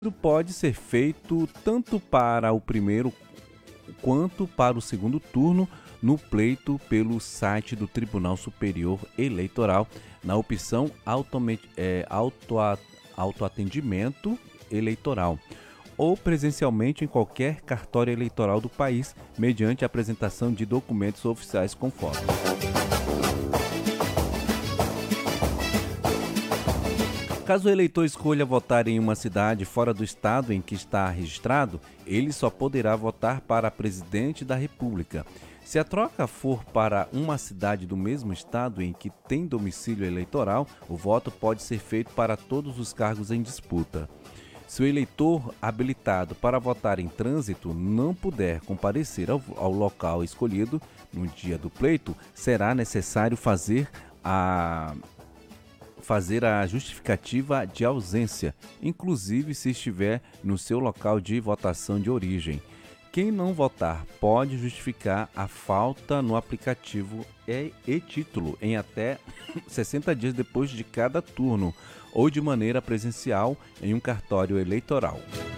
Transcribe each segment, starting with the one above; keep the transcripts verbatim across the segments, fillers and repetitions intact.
Pode ser feito tanto para o primeiro quanto para o segundo turno no pleito pelo site do Tribunal Superior Eleitoral, na opção autome- é, autoa- autoatendimento eleitoral, ou presencialmente em qualquer cartório eleitoral do país, mediante a apresentação de documentos oficiais com foto. Caso o eleitor escolha votar em uma cidade fora do estado em que está registrado, ele só poderá votar para presidente da República. Se a troca for para uma cidade do mesmo estado em que tem domicílio eleitoral, o voto pode ser feito para todos os cargos em disputa. Se o eleitor habilitado para votar em trânsito não puder comparecer ao, ao local escolhido no dia do pleito, será necessário fazer a fazer a justificativa de ausência, inclusive se estiver no seu local de votação de origem. Quem não votar pode justificar a falta no aplicativo e, e título em até sessenta dias depois de cada turno, ou de maneira presencial em um cartório eleitoral.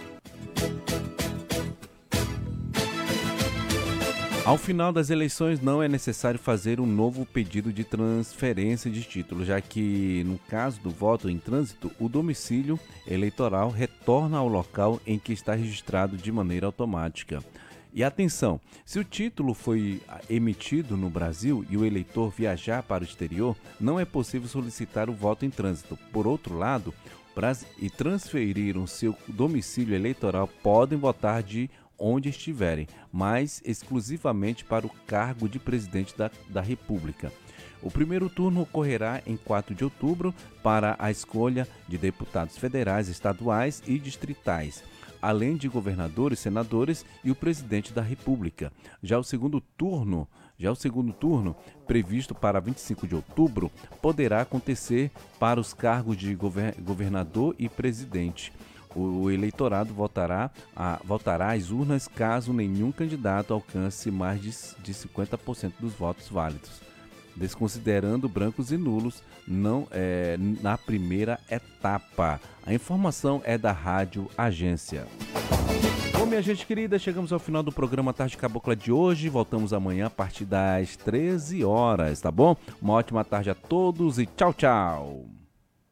Ao final das eleições, não é necessário fazer um novo pedido de transferência de título, já que, no caso do voto em trânsito, o domicílio eleitoral retorna ao local em que está registrado de maneira automática. E atenção, se o título foi emitido no Brasil e o eleitor viajar para o exterior, não é possível solicitar o voto em trânsito. Por outro lado, e transferir o seu domicílio eleitoral, podem votar de onde estiverem, mas exclusivamente para o cargo de presidente da, da República. O primeiro turno ocorrerá em quatro de outubro para a escolha de deputados federais, estaduais e distritais, além de governadores, senadores e o presidente da República. Já o segundo turno, já o segundo turno, previsto para vinte e cinco de outubro, poderá acontecer para os cargos de governador e presidente. O eleitorado votará, a, votará às urnas caso nenhum candidato alcance mais de, de cinquenta por cento dos votos válidos, desconsiderando brancos e nulos não, é, na primeira etapa. A informação é da Rádio Agência. Bom, minha gente querida, chegamos ao final do programa Tarde Cabocla de hoje. Voltamos amanhã a partir das treze horas, tá bom? Uma ótima tarde a todos e tchau, tchau!